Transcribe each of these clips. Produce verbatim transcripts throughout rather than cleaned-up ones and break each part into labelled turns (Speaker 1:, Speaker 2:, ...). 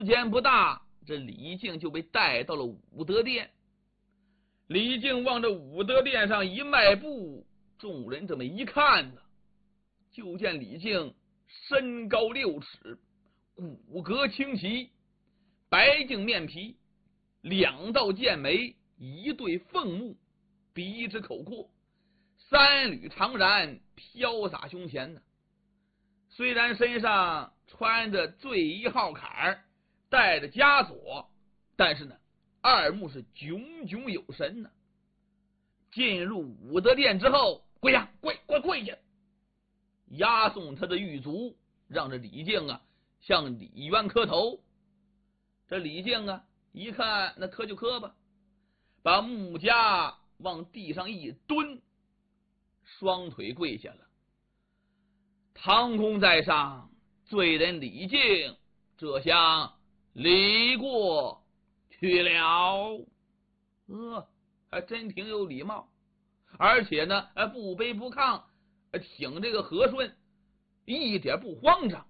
Speaker 1: 时间不大，这李靖就被带到了武德殿。李靖往这武德殿上一迈步，众人这么一看呢，就见李靖身高六尺，骨骼清奇，白净面皮，两道剑眉，一对凤目，鼻直口阔，三缕长髯飘洒胸前呢。虽然身上穿着醉衣号坎，带着枷锁，但是呢，二目是炯炯有神呢。进入武德殿之后，跪下，跪跪跪下，押送他的狱卒，让这李靖啊向李渊磕头。这李靖啊一看，那磕就磕吧，把木枷往地上一蹲，双腿跪下了。唐公在上，罪人李靖这厢礼过去了。呃，还真挺有礼貌，而且呢，不卑不亢，挺这个和顺，一点不慌张。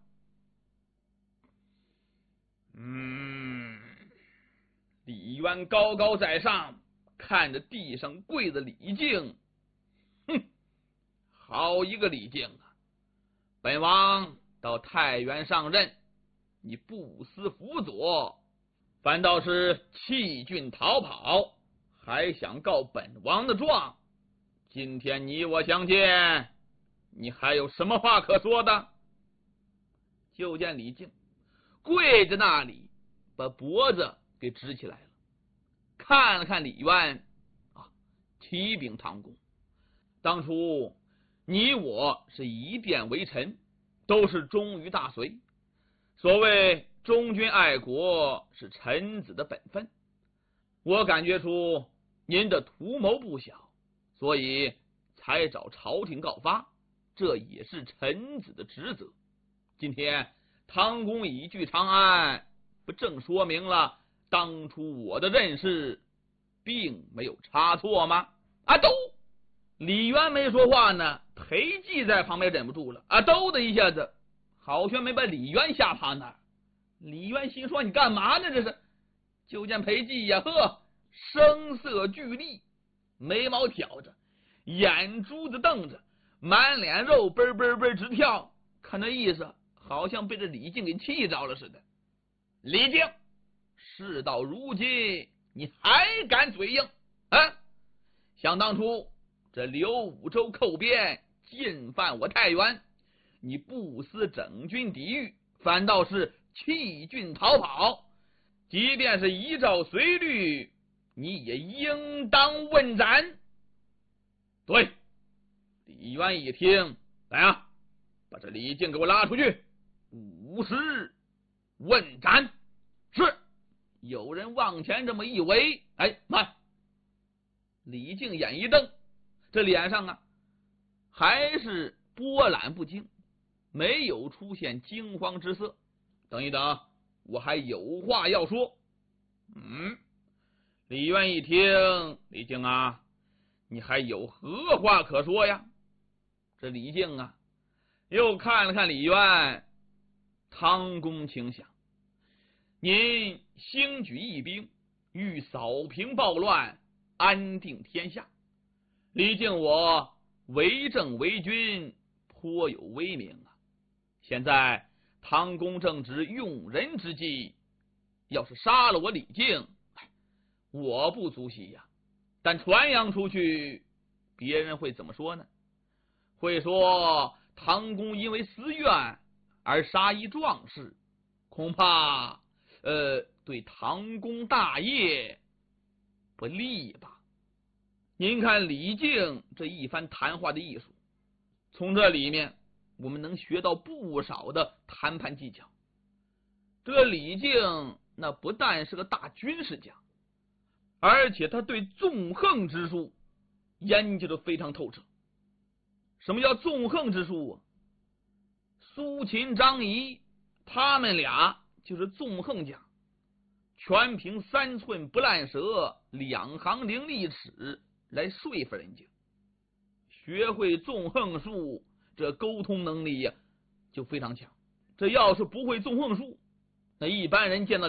Speaker 1: 嗯，李渊高高在上，看着地上跪的李靖，哼，好一个李靖啊！本王到太原上任，你不思辅佐，反倒是弃郡逃跑，还想告本王的状。今天你我相见，你还有什么话可说的？就见李靖跪在那里，把脖子给直起来了，看了看李渊啊，启禀唐公，当初你我是一殿为臣，都是忠于大隋。所谓忠君爱国，是臣子的本分。我感觉出您的图谋不小，所以才找朝廷告发，这也是臣子的职责。今天唐公以据长安，不正说明了当初我的认识并没有差错吗？啊，都李渊没说话呢，裴寂在旁边忍不住了，啊，都的一下子，好像没把李渊吓趴那儿。李渊心说：“你干嘛呢？这是！”就见裴寂呀，呵，声色俱厉，眉毛挑着，眼珠子瞪着，满脸肉嘣嘣嘣直跳，看那意思，好像被这李靖给气着了似的。李靖，事到如今，你还敢嘴硬啊？想当初这刘武周寇边，进犯我太原，你不思整军抵御，反倒是弃郡逃跑。即便是依照隋律，你也应当问斩。对，李渊一听，来啊，把这李靖给我拉出去，五十问斩。是，有人往前这么一围，哎，慢！李靖眼一瞪，这脸上啊还是波澜不惊，没有出现惊慌之色。等一等，我还有话要说。嗯，李渊一听，李靖啊，你还有何话可说呀？这李靖啊又看了看李渊，唐公请想，您兴举义兵，欲扫平暴乱，安定天下。李靖我为政为君，颇有威名啊。现在唐公正值用人之际，要是杀了我李靖，我不足惜呀。但传扬出去，别人会怎么说呢？会说唐公因为私怨而杀一壮士，恐怕呃对唐公大业不利吧。您看李靖这一番谈话的艺术，从这里面我们能学到不少的谈判技巧。这个李靖那不但是个大军事家，而且他对纵横之术研究的非常透彻。什么叫纵横之术啊？苏秦、张仪他们俩就是纵横家，全凭三寸不烂舌，两行伶俐齿来说服人家。学会纵横术，这沟通能力呀就非常强。这要是不会纵横术，那一般人见到